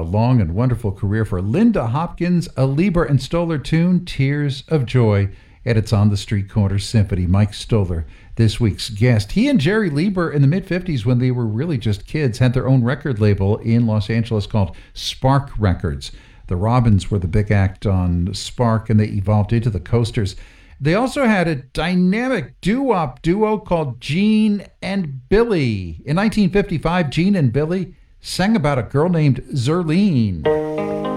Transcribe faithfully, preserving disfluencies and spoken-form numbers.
long and wonderful career for Linda Hopkins, a Leiber and Stoller tune, Tears of Joy, and it's on the Street Corner Symphony. Mike Stoller, this week's guest. He and Jerry Leiber in the mid-fifties, when they were really just kids, had their own record label in Los Angeles called Spark Records. The Robins were the big act on Spark, and they evolved into the Coasters. They also had a dynamic doo-wop duo called Gene and Billy. In nineteen fifty-five, Gene and Billy sang about a girl named Zerlene.